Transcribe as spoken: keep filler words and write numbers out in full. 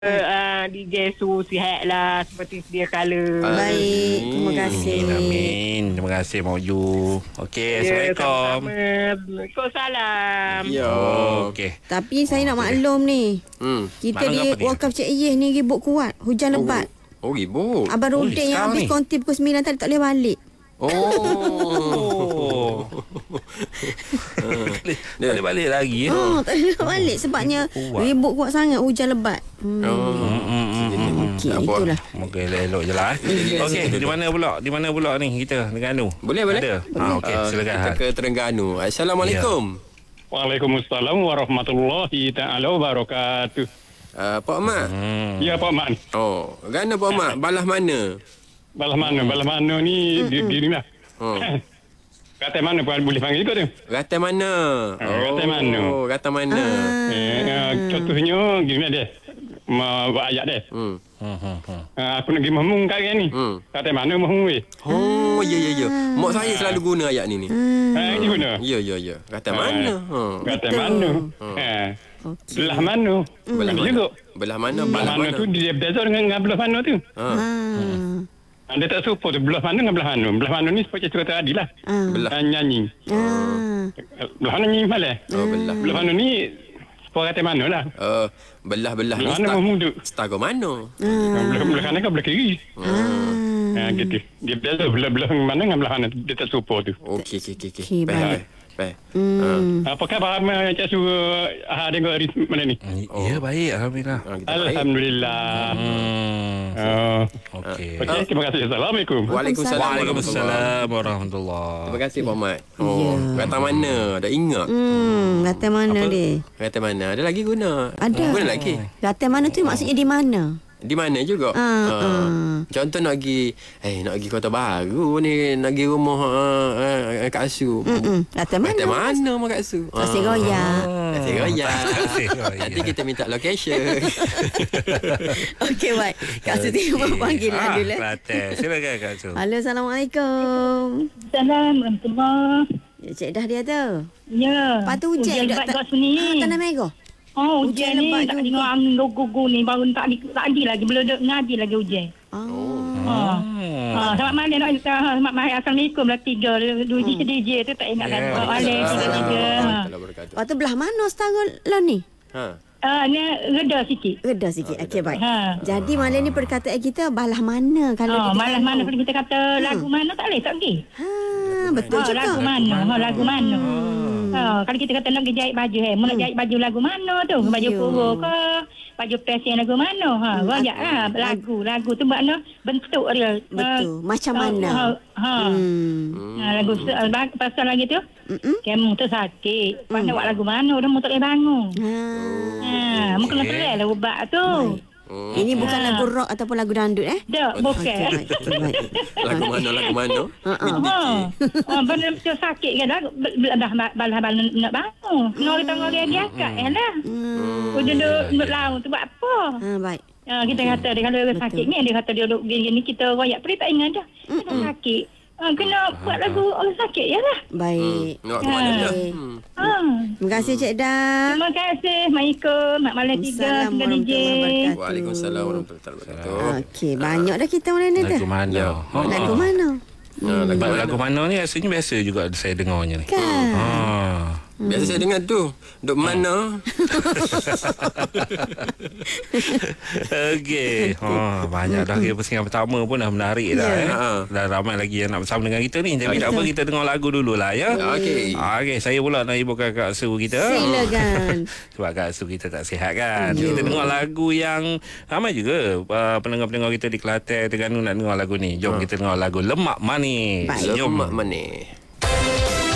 Uh, D J Su sihat lah seperti sedia kala. Baik, terima kasih. Amin, amin. Terima kasih Mak Ju. Okey, Ya, Assalamualaikum. sama-sama. Waalaikumsalam. Ya. Oh, okey. Tapi saya nak maklum ni. Hmm. Kita Maklum di apa ni? wakaf Cik Iyeh ni ribut kuat. Hujan lebat. Oh, ribut. Abang Oh, Rudin yang sekarang habis ni? konti pukul sembilan tadi tak boleh balik. Oh. Oh. Tak boleh balik lagi. Ya? Oh, tak boleh balik sebabnya Kuat. ribut kuat sangat hujan lebat. Hmm. Oh. Hmm, hmm, hmm. Okey, Tak apa. itulah. Moga elok-elok je lah. eh. Okey, di mana pula? Di mana pula ni kita dengan Anu? Boleh, boleh. Ada? Ha, okey, Ah, silakan. Kita ke Terengganu. Assalamualaikum. Waalaikumsalam warahmatullahi ta'ala wabarakatuh. Uh, Pak Mat. Hmm. Ya Pak Mat. Oh, gana Pak Mat? Balah mana? Balas mana? Balas mana ni di, di, di lah. Oh. Kata mana pun boleh panggil kau tu. Rata mana? Ah, rata mana? Oh, rata mana? Eh, uh, contohnya gini dia. Ma buat ayat dia. Hmm. Hmm, hmm, hmm. Uh, aku nak pergi mahmung kali ni. Hmm. Kata mana mahmung weh? Oh, ya, ya, ya. Mak saya selalu guna ayat ni ni. Ha, ini guna. Ya, ya, ya. Rata mana? Ha. Kata Betul. mana? Ha. Okey. Belah mana? Belah Ada mana? juga. Belah mana? Belah Belah mana mana? tu dia berbeza dengan, dengan belah mana tu. Ha. Ah. Dia tak support tu belah mana dengan belah mana. Belah mana ni seperti cerita tadi lah. Ah. Belah. Dan nyanyi. Ah. Belah mana nyanyi malah. Oh, belah. Belah mana ni sepuluh kata mana lah. Uh, belah-belah ni Belah mana start, mahmung tu? start ke mana? Belah, belah kanan ke belah kiri. Ah. Ha, gitu. Dia belah belah-belah mana dengan belah mana dia tak support tu. Okey, okey, okey. Okey, Okey, baik. baik. Hmm. Apa khabar Cik Su ah dengan hari mana ni? Oh. Ya, baik. Alhamdulillah. Ha, kita baik. Alhamdulillah. Hmm. Oh. Okey. Okey, terima kasih. Assalamualaikum. Waalaikumsalam. Waalaikumsalam warahmatullahi. Terima kasih Pak Mat. Oh, kata mana? Dah ingat. Hmm, rata mana dia? Kata mana? Ada lagi guna. Ada. Guna lagi. Rata mana tu maksudnya di mana? Di mana juga? Ah, Ah. ah. Contoh nak pergi, eh nak pergi Kota Baru ni, nak pergi rumah uh, uh, Kak Su. Mm-mm. Rata mana? Kata mana rumah Kak Su? Tasik Royak. Tasik Royak. Tasik Royak. Nanti kita minta location. Okey, baik. Kak Su terima panggilan Ah, dulu. Kelantan. Silakan Kak Su. Halo, Assalamualaikum. Salam warahmatullahi. Ya, Cik Dah dia tu. Ya. Lepas tu hujan lebat tak- kat sini. Ah, Tanah Merah. Oh, hujan hujan ni lebat tak juga. dengar angin gugu-gugu ni. Baru tak di, tak di lagi. Belum duduk ngaji lagi hujan. Oh. Ha. Ha, selamat malam nak kita. Selamat malam. Assalamualaikum lah tiga. Dua D J D J tu tak ingat lagi. Selamat malam. Tiga tiga. Ha. Lepas tu belah mana setara lah ni? Ha. Ah, ni reda sikit. Reda sikit. Okey, baik. Ha. Jadi malam ni perkataan kita balah mana kalau Ha, kita malam tak mana tahu? kalau kita kata lagu mana tak boleh tak pergi. Ha, betul Ha, juga. lagu mana? Ha, lagu mana? Ha, kalau kita kata nak pergi jahit baju, eh, mau nak jahit baju lagu mana tu? Baju Ya. puro ke? Baju pesen lagu mana? Ha, banyak lah lagu. Lagu tu makna bentuk dia. Betul. Macam Ha, mana? Ha, ha. Hmm. Ha, lagu se- bag- pasal lagi tu, Mm-mm. kamu tu sakit. Pasal buat lagu mana? Dia mu tak boleh bangun. Ha. Ha, mu kena perai lah ubat tu. Hmm. Ini bukan Ha. lagu rock ataupun lagu dangdut eh? Tak, Okey, bukan. baik. Okey, baik. Lagu mana? Lagu mana? Ha, ha. Ha. Ha, benar betul sakit kan dah dah balah balah nak bangun. Nori tengok dia dia kat eh lah. Hmm. Udah duduk duduk laut tu buat apa? Ha, baik. Ha, kita kata dia kalau dia sakit ni dia kata dia duduk gini ni kita royak pergi tak ingat dah. Kita sakit. Ha, kena buat lagu orang sakit ya lah. Baik. Nak ke mana dah? Okey. Hmm. Ha. Terima kasih Cik Dah. Terima kasih. Assalamualaikum. Mak Malam tiga. Assalamualaikum Tiga D J. warahmatullahi wabarakatuh. Waalaikumsalam warahmatullahi wabarakatuh. Okey, banyak dah kita malam ni dah. Lagu mana? Ya. Ha. Lagu mana? Ha, lagu Lagu, mana? lagu mana ni rasanya biasa juga saya dengarnya ni. Kan? Ha. Biasa saya dengar tu. Duk mana? Okey. Ha, banyak dah kira persingan pertama pun dah menarik dah Ya. eh. Ha. Dah ramai lagi yang nak bersama dengan kita ni. Tapi Okey. tak apa, kita dengar lagu dululah ya. Okey. Ah, Okey, saya pula nak hiburkan Kak Su kita. Silakan. Sebab Kak Su kita tak sihat kan. Kita dengar lagu yang ramai juga uh, pendengar-pendengar kita di Kelantan, Terengganu nak dengar lagu ni. Jom kita dengar lagu Lemak Manis. Baik. Jom. Lemak manis.